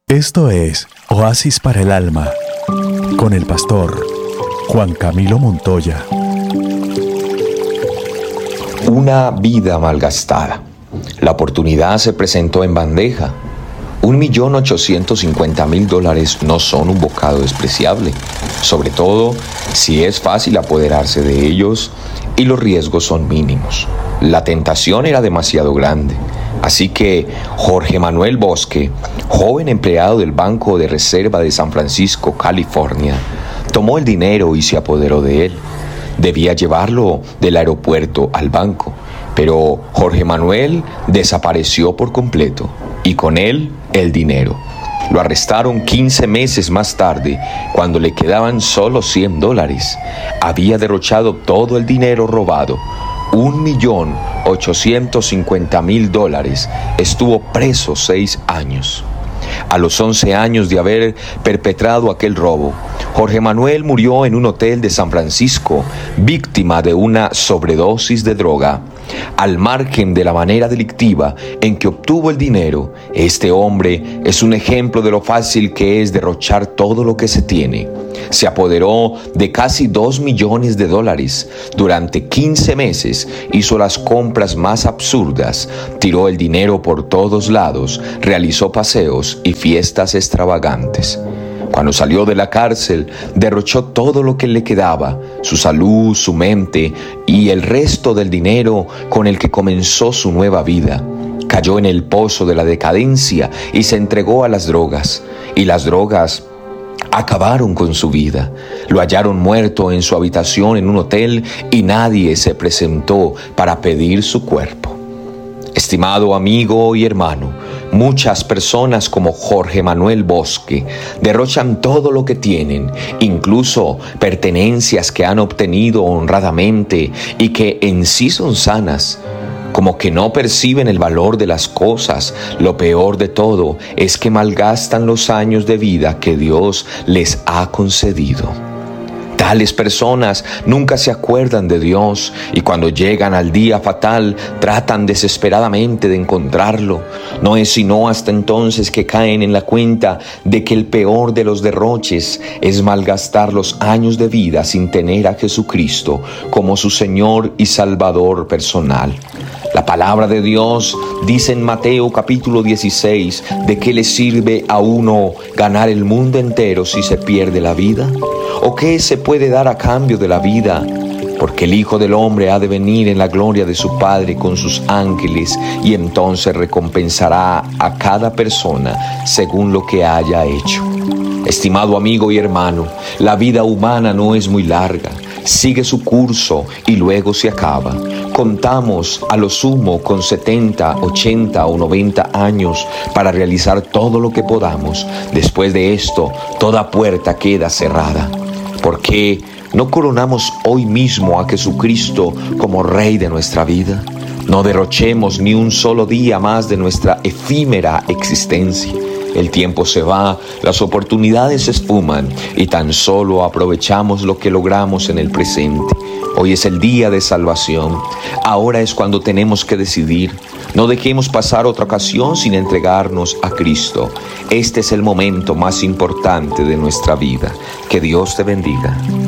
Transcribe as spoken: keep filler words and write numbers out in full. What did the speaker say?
Esto es Oasis para el Alma, con el pastor Juan Camilo Montoya. Una vida malgastada. La oportunidad se presentó en bandeja. Un millón ochocientos cincuenta mil dólares no son un bocado despreciable, sobre todo si es fácil apoderarse de ellos y los riesgos son mínimos. La tentación era demasiado grande, así que Jorge Manuel Bosque, joven empleado del Banco de Reserva de San Francisco, California, tomó el dinero y se apoderó de él. Debía llevarlo del aeropuerto al banco, pero Jorge Manuel desapareció por completo y con él el dinero. Lo arrestaron quince meses más tarde, cuando le quedaban solo cien dólares. Había derrochado todo el dinero robado, un millón ochocientos cincuenta mil dólares. Estuvo preso seis años. A los once años de haber perpetrado aquel robo, Jorge Manuel murió en un hotel de San Francisco, víctima de una sobredosis de droga. Al margen de la manera delictiva en que obtuvo el dinero, este hombre es un ejemplo de lo fácil que es derrochar todo lo que se tiene. Se apoderó de casi dos millones de dólares. Durante quince meses hizo las compras más absurdas, tiró el dinero por todos lados, realizó paseos y fiestas extravagantes. Cuando salió de la cárcel, derrochó todo lo que le quedaba, su salud, su mente y el resto del dinero con el que comenzó su nueva vida. Cayó en el pozo de la decadencia y se entregó a las drogas. Y las drogas acabaron con su vida. Lo hallaron muerto en su habitación en un hotel y nadie se presentó para pedir su cuerpo. Estimado amigo y hermano, muchas personas como Jorge Manuel Bosque derrochan todo lo que tienen, incluso pertenencias que han obtenido honradamente y que en sí son sanas. Como que no perciben el valor de las cosas. Lo peor de todo es que malgastan los años de vida que Dios les ha concedido. Tales personas nunca se acuerdan de Dios y cuando llegan al día fatal tratan desesperadamente de encontrarlo. No es sino hasta entonces que caen en la cuenta de que el peor de los derroches es malgastar los años de vida sin tener a Jesucristo como su Señor y Salvador personal. La palabra de Dios dice en Mateo capítulo dieciséis, ¿de qué le sirve a uno ganar el mundo entero si se pierde la vida? ¿O qué se puede dar a cambio de la vida? Porque el Hijo del Hombre ha de venir en la gloria de su Padre con sus ángeles y entonces recompensará a cada persona según lo que haya hecho. Estimado amigo y hermano, la vida humana no es muy larga. Sigue su curso y luego se acaba. Contamos a lo sumo con setenta, ochenta o noventa años para realizar todo lo que podamos. Después de esto, toda puerta queda cerrada. ¿Por qué no coronamos hoy mismo a Jesucristo como Rey de nuestra vida? No derrochemos ni un solo día más de nuestra efímera existencia. El tiempo se va, las oportunidades se esfuman y tan solo aprovechamos lo que logramos en el presente. Hoy es el día de salvación. Ahora es cuando tenemos que decidir. No dejemos pasar otra ocasión sin entregarnos a Cristo. Este es el momento más importante de nuestra vida. Que Dios te bendiga.